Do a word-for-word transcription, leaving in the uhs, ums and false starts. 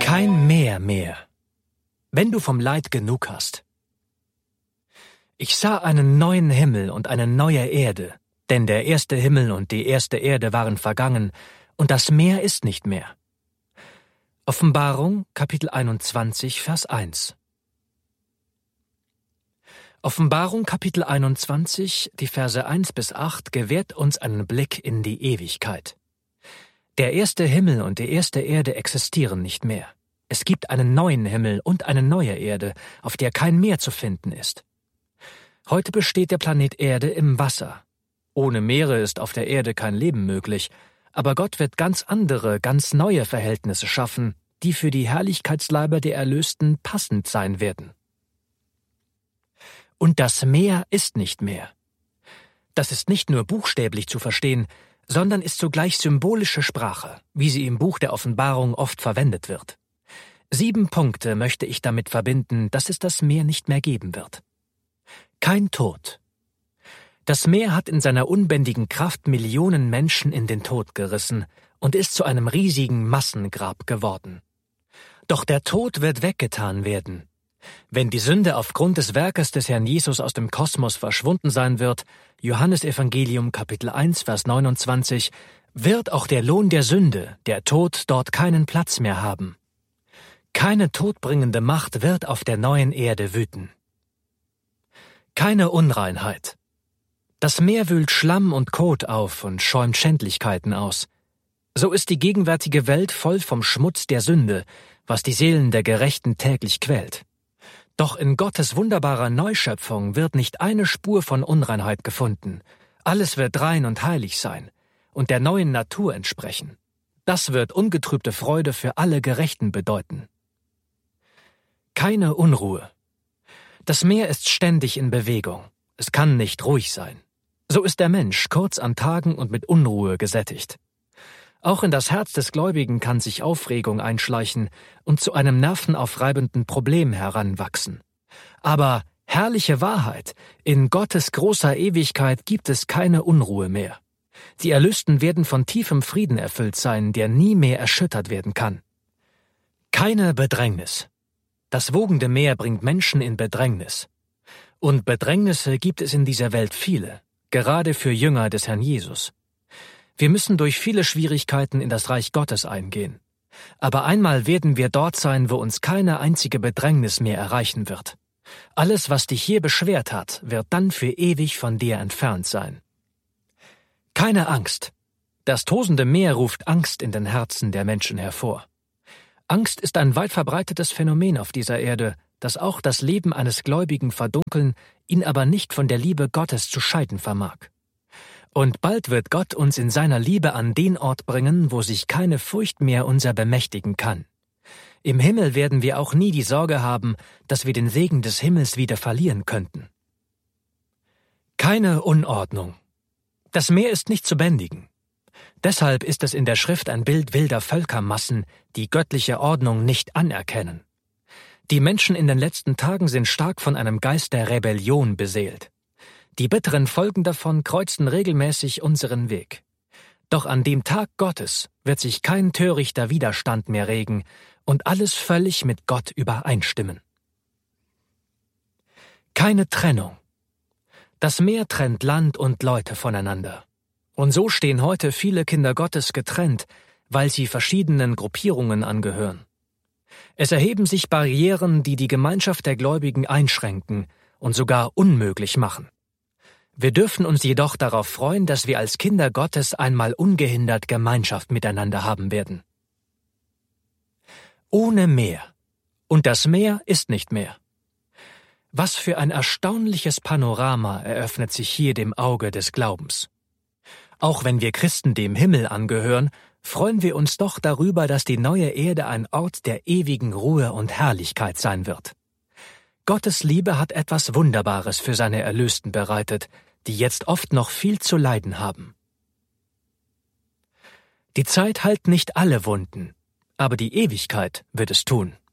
Kein Meer mehr, wenn du vom Leid genug hast. Ich sah einen neuen Himmel und eine neue Erde, denn der erste Himmel und die erste Erde waren vergangen, und das Meer ist nicht mehr. Offenbarung, Kapitel einundzwanzig, Vers eins. Offenbarung, Kapitel einundzwanzig, die Verse eins bis acht, gewährt uns einen Blick in die Ewigkeit. Der erste Himmel und die erste Erde existieren nicht mehr. Es gibt einen neuen Himmel und eine neue Erde, auf der kein Meer zu finden ist. Heute besteht der Planet Erde im Wasser. Ohne Meere ist auf der Erde kein Leben möglich, aber Gott wird ganz andere, ganz neue Verhältnisse schaffen, die für die Herrlichkeitsleiber der Erlösten passend sein werden. Und das Meer ist nicht mehr. Das ist nicht nur buchstäblich zu verstehen, sondern ist zugleich symbolische Sprache, wie sie im Buch der Offenbarung oft verwendet wird. Sieben Punkte möchte ich damit verbinden, dass es das Meer nicht mehr geben wird. Kein Tod. Das Meer hat in seiner unbändigen Kraft Millionen Menschen in den Tod gerissen und ist zu einem riesigen Massengrab geworden. Doch der Tod wird weggetan werden. Wenn die Sünde aufgrund des Werkes des Herrn Jesus aus dem Kosmos verschwunden sein wird, Johannesevangelium Kapitel eins, Vers neunundzwanzig, wird auch der Lohn der Sünde, der Tod, dort keinen Platz mehr haben. Keine todbringende Macht wird auf der neuen Erde wüten. Keine Unreinheit. Das Meer wühlt Schlamm und Kot auf und schäumt Schändlichkeiten aus. So ist die gegenwärtige Welt voll vom Schmutz der Sünde, was die Seelen der Gerechten täglich quält. Doch in Gottes wunderbarer Neuschöpfung wird nicht eine Spur von Unreinheit gefunden. Alles wird rein und heilig sein und der neuen Natur entsprechen. Das wird ungetrübte Freude für alle Gerechten bedeuten. Keine Unruhe. Das Meer ist ständig in Bewegung. Es kann nicht ruhig sein. So ist der Mensch kurz an Tagen und mit Unruhe gesättigt. Auch in das Herz des Gläubigen kann sich Aufregung einschleichen und zu einem nervenaufreibenden Problem heranwachsen. Aber herrliche Wahrheit, in Gottes großer Ewigkeit gibt es keine Unruhe mehr. Die Erlösten werden von tiefem Frieden erfüllt sein, der nie mehr erschüttert werden kann. Keine Bedrängnis. Das wogende Meer bringt Menschen in Bedrängnis. Und Bedrängnisse gibt es in dieser Welt viele, gerade für Jünger des Herrn Jesus. Wir müssen durch viele Schwierigkeiten in das Reich Gottes eingehen. Aber einmal werden wir dort sein, wo uns keine einzige Bedrängnis mehr erreichen wird. Alles, was dich hier beschwert hat, wird dann für ewig von dir entfernt sein. Keine Angst. Das tosende Meer ruft Angst in den Herzen der Menschen hervor. Angst ist ein weit verbreitetes Phänomen auf dieser Erde, das auch das Leben eines Gläubigen verdunkeln, ihn aber nicht von der Liebe Gottes zu scheiden vermag. Und bald wird Gott uns in seiner Liebe an den Ort bringen, wo sich keine Furcht mehr unser bemächtigen kann. Im Himmel werden wir auch nie die Sorge haben, dass wir den Segen des Himmels wieder verlieren könnten. Keine Unordnung. Das Meer ist nicht zu bändigen. Deshalb ist es in der Schrift ein Bild wilder Völkermassen, die göttliche Ordnung nicht anerkennen. Die Menschen in den letzten Tagen sind stark von einem Geist der Rebellion beseelt. Die bitteren Folgen davon kreuzen regelmäßig unseren Weg. Doch an dem Tag Gottes wird sich kein törichter Widerstand mehr regen und alles völlig mit Gott übereinstimmen. Keine Trennung. Das Meer trennt Land und Leute voneinander. Und so stehen heute viele Kinder Gottes getrennt, weil sie verschiedenen Gruppierungen angehören. Es erheben sich Barrieren, die die Gemeinschaft der Gläubigen einschränken und sogar unmöglich machen. Wir dürfen uns jedoch darauf freuen, dass wir als Kinder Gottes einmal ungehindert Gemeinschaft miteinander haben werden. Ohne Meer. Und das Meer ist nicht mehr. Was für ein erstaunliches Panorama eröffnet sich hier dem Auge des Glaubens. Auch wenn wir Christen dem Himmel angehören, freuen wir uns doch darüber, dass die neue Erde ein Ort der ewigen Ruhe und Herrlichkeit sein wird. Gottes Liebe hat etwas Wunderbares für seine Erlösten bereitet, die jetzt oft noch viel zu leiden haben. Die Zeit heilt nicht alle Wunden, aber die Ewigkeit wird es tun.